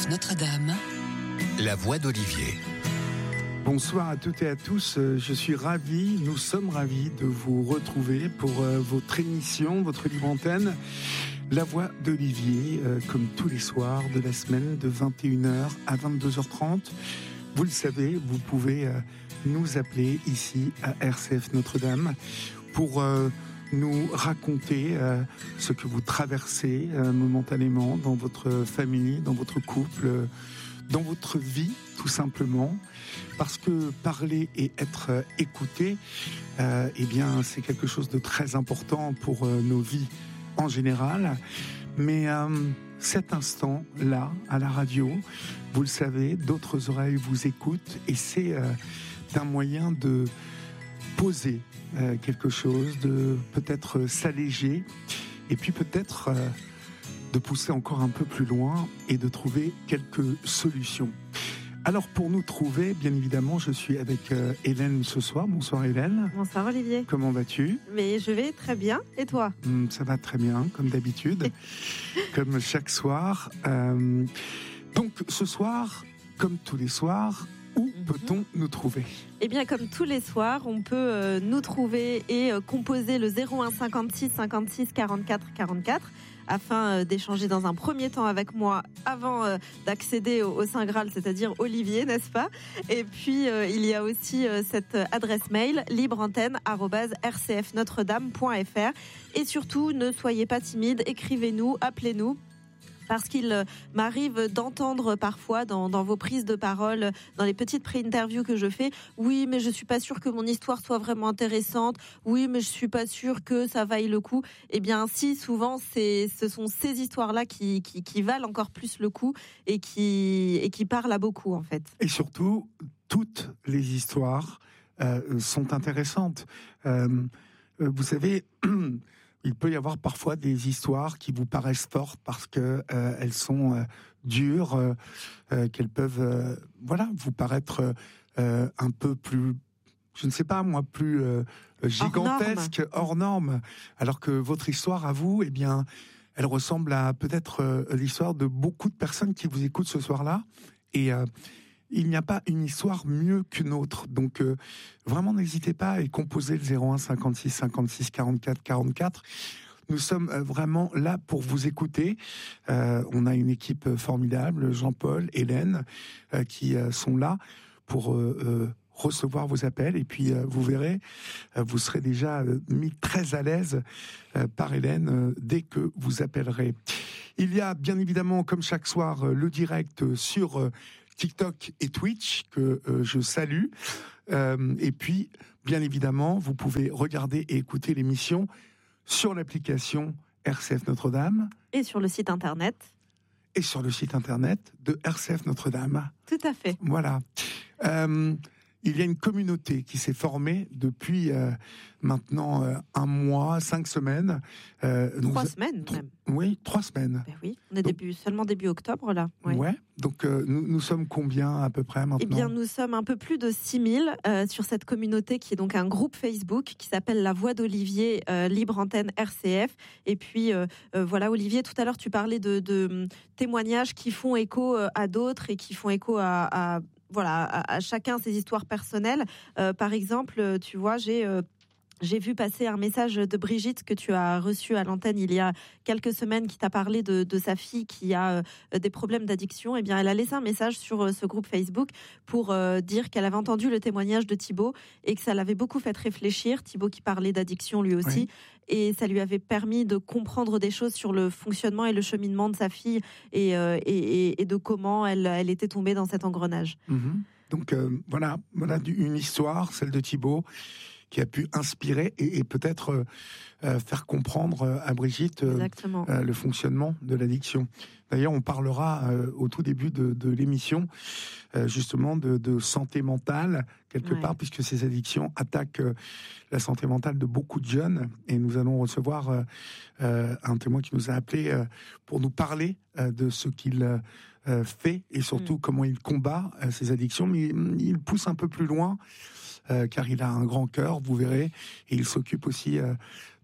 Notre-Dame. La voix d'Olivier. Bonsoir à toutes et à tous, je suis ravi, nous sommes ravis de vous retrouver pour votre émission, votre libre antenne, La Voix d'Olivier, comme tous les soirs de la semaine de 21h à 22h30. Vous le savez, vous pouvez nous appeler ici à RCF Notre-Dame pour nous raconter ce que vous traversez momentanément dans votre famille, dans votre couple, dans votre vie, tout simplement. Parce que parler et être écouté, eh bien, c'est quelque chose de très important pour nos vies en général. Mais cet instant-là, à la radio, vous le savez, d'autres oreilles vous écoutent et c'est un moyen de poser quelque chose, de peut-être s'alléger et puis peut-être de pousser encore un peu plus loin et de trouver quelques solutions. Alors pour nous trouver, bien évidemment, je suis avec Hélène ce soir. Bonsoir Hélène. Bonsoir Olivier. Comment vas-tu ? Mais je vais très bien. Et toi ? Ça va très bien, comme d'habitude, comme chaque soir. Donc ce soir, comme tous les soirs, où peut-on nous trouver ? Eh bien, comme tous les soirs, on peut nous trouver et composer le 01 56 56 44 44 afin d'échanger dans un premier temps avec moi avant d'accéder au Saint Graal, c'est-à-dire Olivier, n'est-ce pas ? Et puis, il y a aussi cette adresse mail libreantenne@rcfnotredame.fr. Et surtout, ne soyez pas timide, écrivez-nous, appelez-nous. Parce qu'il m'arrive d'entendre parfois dans vos prises de parole, dans les petites pré-interviews que je fais, oui, mais je suis pas sûre que mon histoire soit vraiment intéressante. Oui, mais je suis pas sûre que ça vaille le coup. Eh bien, si, souvent, ce sont ces histoires-là qui valent encore plus le coup et qui parlent à beaucoup, en fait. Et surtout, toutes les histoires sont intéressantes. Vous savez... Il peut y avoir parfois des histoires qui vous paraissent fortes parce que elles sont dures, qu'elles peuvent, vous paraître un peu plus, je ne sais pas moi, plus gigantesques, hors norme. Alors que votre histoire à vous, eh bien, elle ressemble à peut-être l'histoire de beaucoup de personnes qui vous écoutent ce soir-là. Et il n'y a pas une histoire mieux qu'une autre. Donc, vraiment, n'hésitez pas à composer le 01 56 56 44 44. Nous sommes vraiment là pour vous écouter. On a une équipe formidable, Jean-Paul, Hélène, qui sont là pour recevoir vos appels. Et puis, vous verrez, vous serez déjà mis très à l'aise par Hélène dès que vous appellerez. Il y a bien évidemment, comme chaque soir, le direct sur TikTok et Twitch que je salue. Et puis, bien évidemment, vous pouvez regarder et écouter l'émission sur l'application RCF Notre-Dame. Et sur le site internet. Et sur le site internet de RCF Notre-Dame. Tout à fait. Voilà. Il y a une communauté qui s'est formée depuis maintenant un mois, 5 semaines. 3 semaines même. Oui, 3 semaines. Ben oui, on est seulement début octobre là. Oui. Ouais. Donc nous sommes combien à peu près maintenant ? Eh bien, nous sommes un peu plus de 6000 sur cette communauté qui est donc un groupe Facebook qui s'appelle La Voix d'Olivier, Libre Antenne RCF. Et puis voilà, Olivier, tout à l'heure tu parlais de témoignages qui font écho à d'autres et qui font écho à chacun ses histoires personnelles. Par exemple, tu vois, j'ai vu passer un message de Brigitte que tu as reçu à l'antenne il y a quelques semaines qui t'a parlé de sa fille qui a des problèmes d'addiction. Eh bien, elle a laissé un message sur ce groupe Facebook pour dire qu'elle avait entendu le témoignage de Thibaut et que ça l'avait beaucoup fait réfléchir. Thibaut qui parlait d'addiction lui aussi. Oui. Et ça lui avait permis de comprendre des choses sur le fonctionnement et le cheminement de sa fille et de comment elle était tombée dans cet engrenage. Mmh. Donc voilà une histoire, celle de Thibaut, qui a pu inspirer et peut-être faire comprendre à Brigitte le fonctionnement de l'addiction. D'ailleurs, on parlera au tout début de l'émission justement de santé mentale, quelque part, puisque ces addictions attaquent la santé mentale de beaucoup de jeunes. Et nous allons recevoir un témoin qui nous a appelé pour nous parler de ce qu'il fait et surtout comment il combat ces addictions. Mais il pousse un peu plus loin. Car il a un grand cœur, vous verrez, et il s'occupe aussi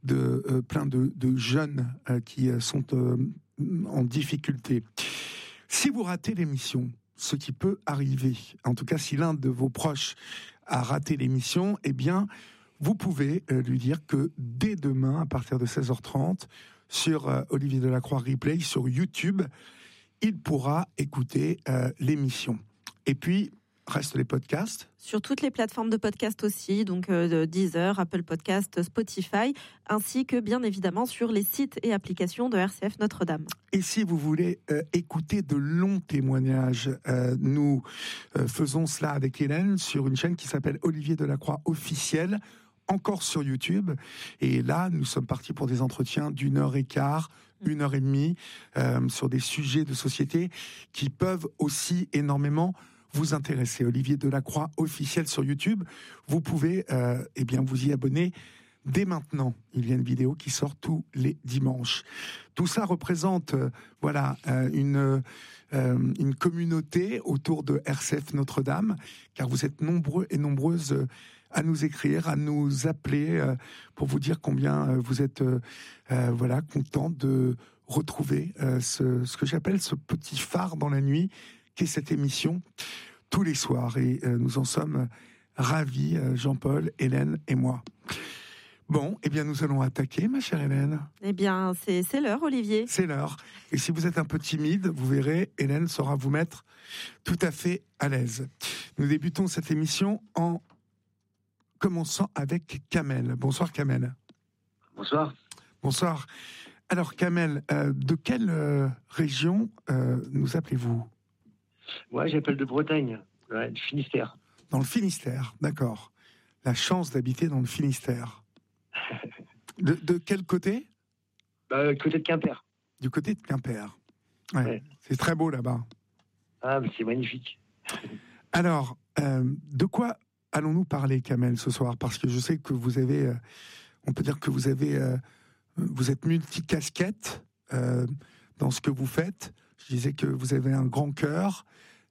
de plein de jeunes qui sont en difficulté. Si vous ratez l'émission, ce qui peut arriver, en tout cas si l'un de vos proches a raté l'émission, eh bien, vous pouvez lui dire que dès demain, à partir de 16h30, sur Olivier Delacroix Replay, sur YouTube, il pourra écouter l'émission. Et puis, restent les podcasts. Sur toutes les plateformes de podcast aussi, donc Deezer, Apple Podcast, Spotify, ainsi que bien évidemment sur les sites et applications de RCF Notre-Dame. Et si vous voulez écouter de longs témoignages, nous faisons cela avec Hélène sur une chaîne qui s'appelle Olivier Delacroix Officiel, encore sur YouTube. Et là, nous sommes partis pour des entretiens d'1h15, 1h30, sur des sujets de société qui peuvent aussi énormément vous intéresser. Olivier Delacroix Officiel sur YouTube. Vous pouvez vous y abonner dès maintenant. Il y a une vidéo qui sort tous les dimanches. Tout ça représente une communauté autour de RCF Notre-Dame, car vous êtes nombreux et nombreuses à nous écrire, à nous appeler pour vous dire combien vous êtes contents de retrouver ce que j'appelle ce petit phare dans la nuit, qu'est cette émission tous les soirs. Et nous en sommes ravis, Jean-Paul, Hélène et moi. Bon, eh bien, nous allons attaquer, ma chère Hélène. Eh bien, c'est l'heure, Olivier. C'est l'heure. Et si vous êtes un peu timide, vous verrez, Hélène saura vous mettre tout à fait à l'aise. Nous débutons cette émission en commençant avec Kamel. Bonsoir, Kamel. Bonsoir. Bonsoir. Alors, Kamel, de quelle région nous appelez-vous ? Moi, j'appelle de Bretagne, du Finistère. Dans le Finistère, d'accord. La chance d'habiter dans le Finistère. De quel côté ? Côté de Quimper. Du côté de Quimper. Ouais. C'est très beau là-bas. Ah, mais c'est magnifique. Alors, de quoi allons-nous parler, Kamel, ce soir ? Parce que je sais que vous avez, on peut dire que vous êtes multicasquette dans ce que vous faites. Je disais que vous avez un grand cœur,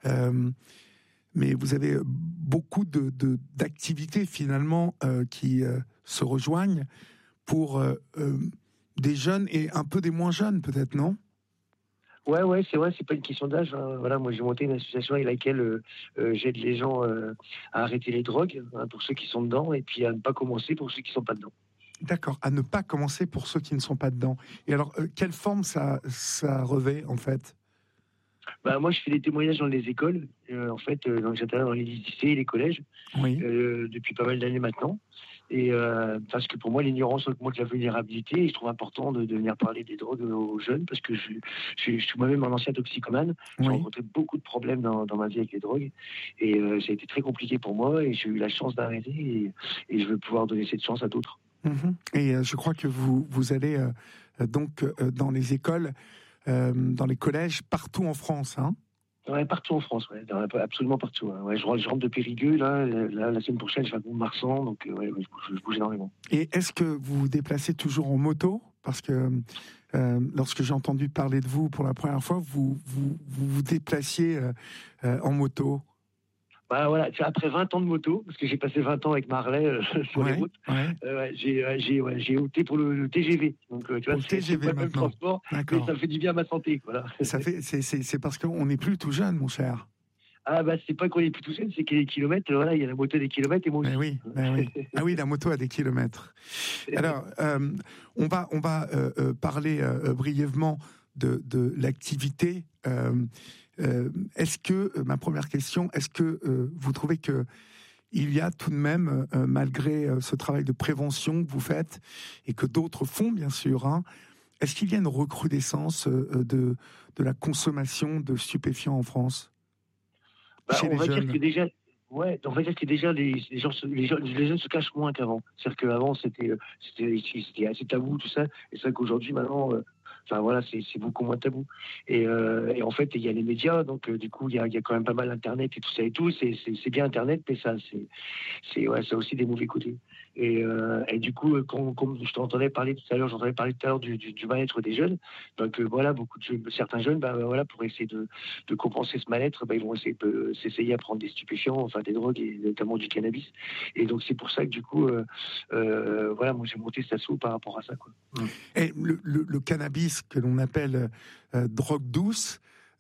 mais vous avez beaucoup d'activités finalement qui se rejoignent pour des jeunes et un peu des moins jeunes, peut-être, non ? Ouais, c'est vrai, c'est pas une question d'âge. Hein. Voilà, moi j'ai monté une association avec laquelle j'aide les gens à arrêter les drogues, pour ceux qui sont dedans, et puis à ne pas commencer pour ceux qui sont pas dedans. D'accord, à ne pas commencer pour ceux qui ne sont pas dedans. Et alors, quelle forme ça revêt, en fait ? Moi, je fais des témoignages dans les écoles, donc j'interviens dans les lycées et les collèges, depuis pas mal d'années maintenant. Et parce que pour moi, l'ignorance augmente la vulnérabilité, et je trouve important de venir parler des drogues aux jeunes, parce que je suis moi-même un ancien toxicomane. J'ai rencontré beaucoup de problèmes dans ma vie avec les drogues, et ça a été très compliqué pour moi, et j'ai eu la chance d'arrêter, et je veux pouvoir donner cette chance à d'autres. Et je crois que vous allez donc dans les écoles, dans les collèges, partout en France, hein ? Ouais, partout en France, absolument partout. Hein. Ouais, je rentre de Périgueux, là, la semaine prochaine, je vais à Mont-de-Marsan, donc je bouge énormément. Et est-ce que vous vous déplacez toujours en moto ? Parce que lorsque j'ai entendu parler de vous pour la première fois, vous déplaciez en moto. Après 20 ans de moto, parce que j'ai passé 20 ans avec Marley sur les routes, j'ai opté pour le TGV. Donc, tu vois, c'est pas le même transport, mais ça fait du bien à ma santé. Voilà. C'est parce qu'on n'est plus tout jeune, mon cher. C'est pas qu'on est plus tout jeune, c'est qu'il y a des kilomètres, il y a la moto des kilomètres et moi aussi. Oui. Ah oui, la moto a des kilomètres. Alors, on va parler brièvement de l'activité. Ma première question, est-ce que vous trouvez que il y a tout de même, malgré ce travail de prévention que vous faites et que d'autres font bien sûr, est-ce qu'il y a une recrudescence de la consommation de stupéfiants en France ? On va dire que déjà les jeunes se cachent moins qu'avant. C'est-à-dire qu'avant c'était assez tabou tout ça, et c'est vrai qu'aujourd'hui maintenant. C'est beaucoup moins tabou. Et en fait, il y a les médias, donc du coup, il y a quand même pas mal Internet et tout ça et tout. C'est bien Internet, mais ça a aussi des mauvais côtés. Et du coup, comme je t'entendais parler tout à l'heure, du mal-être des jeunes. Donc certains jeunes, pour essayer de compenser ce mal-être, ils vont essayer de s'essayer à prendre des stupéfiants, enfin des drogues et notamment du cannabis. Et donc c'est pour ça que du coup, moi j'ai monté cet assaut par rapport à ça, quoi. Et le cannabis que l'on appelle drogue douce,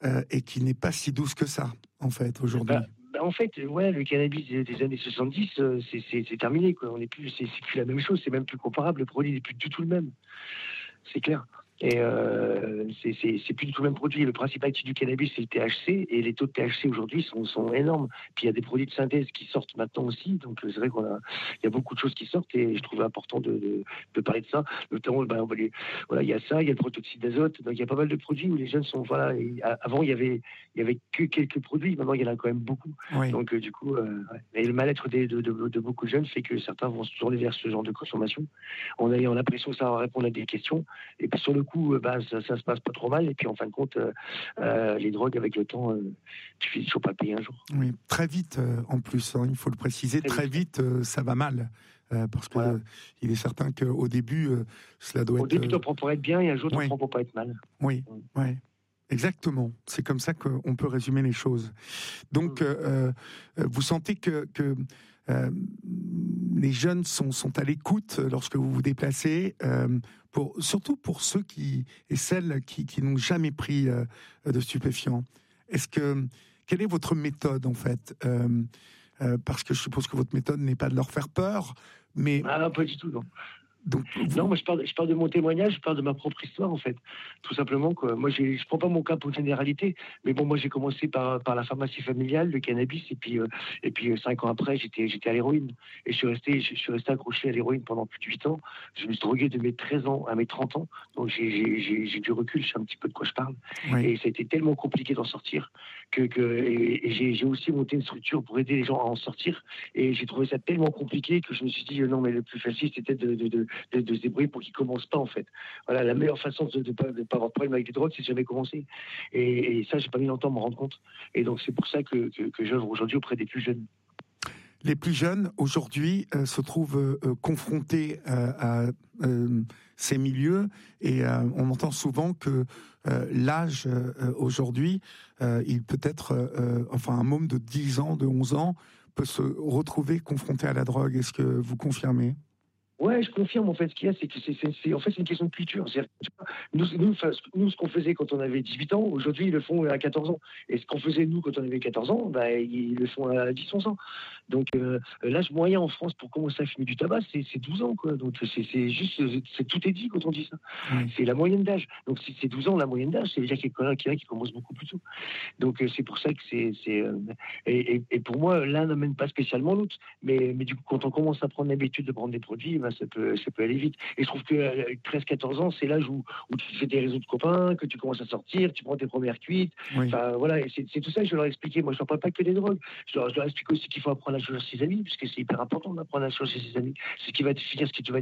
et qui n'est pas si douce que ça, en fait, aujourd'hui. En fait, ouais, le cannabis des années 70, c'est terminé, quoi. On est plus, c'est plus la même chose, c'est même plus comparable. Le produit n'est plus du tout le même. C'est clair. Et c'est plus du tout le même produit. Le principal actif du cannabis, c'est le THC, et les taux de THC aujourd'hui sont énormes. Puis il y a des produits de synthèse qui sortent maintenant aussi, donc c'est vrai il y a beaucoup de choses qui sortent, et je trouvais important de parler de ça. Notamment, voilà, il y a ça, il y a le protoxyde d'azote, donc il y a pas mal de produits où les jeunes sont, voilà. Avant il y avait que quelques produits, maintenant il y en a quand même beaucoup. Oui. Donc du coup, et le mal-être de beaucoup de jeunes fait que certains vont se tourner vers ce genre de consommation en ayant l'impression que ça va répondre à des questions, et puis sur le coup, ça se passe pas trop mal. Et puis en fin de compte, les drogues, avec le temps, tu finis toujours pas le payer un jour. Oui, très vite en plus, hein, il faut le préciser, très vite, ça va mal. Parce que voilà. Il est certain qu'au début, cela doit être... Au début, tu prends pour être bien, et un jour, tu prends pour pas être mal. Oui, oui. Exactement. C'est comme ça qu'on peut résumer les choses. Donc, vous sentez que les jeunes sont à l'écoute lorsque vous vous déplacez, surtout pour ceux et celles qui n'ont jamais pris de stupéfiants. Quelle est votre méthode, en fait, parce que je suppose que votre méthode n'est pas de leur faire peur, mais... Ah non, pas du tout, non. Donc, non, moi je parle de mon témoignage, je parle de ma propre histoire, en fait, tout simplement, quoi. Moi, je prends pas mon cas pour généralité, mais bon, moi j'ai commencé par la pharmacie familiale, le cannabis, et puis 5 ans après, j'étais à l'héroïne, et je suis resté accroché à l'héroïne pendant plus de 8 ans. Je me suis drogué de mes 13 ans à mes 30 ans, donc j'ai du recul, je sais un petit peu de quoi je parle. Oui. Et ça a été tellement compliqué d'en sortir et j'ai aussi monté une structure pour aider les gens à en sortir, et j'ai trouvé ça tellement compliqué que je me suis dit non, mais le plus facile c'était de se débrouiller pour qu'ils ne commencent pas, en fait. Voilà, la meilleure façon de ne pas avoir de problème avec les drogues, c'est de jamais commencer. Et ça, j'ai pas mis longtemps à me rendre compte. Et donc, c'est pour ça que j'œuvre aujourd'hui auprès des plus jeunes. Les plus jeunes, aujourd'hui, se trouvent confrontés à ces milieux, et on entend souvent que l'âge, aujourd'hui, il peut être, un môme de 10 ans, de 11 ans, peut se retrouver confronté à la drogue. Est-ce que vous confirmez ? Ouais, je confirme. En fait, ce qu'il y a, c'est que c'est une question de culture. Nous, ce qu'on faisait quand on avait 18 ans, aujourd'hui, ils le font à 14 ans. Et ce qu'on faisait, nous, quand on avait 14 ans, ils le font à 10-11 ans. Donc, l'âge moyen en France pour commencer à fumer du tabac, c'est 12 ans, quoi. Donc, c'est juste, tout est dit quand on dit ça. Oui. C'est la moyenne d'âge. Donc, si c'est 12 ans, la moyenne d'âge, c'est déjà qu'il y en a qui commencent beaucoup plus tôt. Donc, c'est pour ça que et pour moi, l'un n'amène pas spécialement l'autre. Mais du coup, quand on commence à prendre l'habitude de prendre des produits, ça peut aller vite. Et je trouve que 13-14 ans, c'est l'âge où tu fais des réseaux de copains, que tu commences à sortir, tu prends tes premières cuites. Oui. Enfin, voilà, et c'est tout ça que je leur expliquais. Moi, je ne parle pas que des drogues. Je leur explique aussi qu'il faut apprendre à choisir ses amis, puisque c'est hyper important d'apprendre à choisir ses amis. C'est ce qui va définir ce que tu vas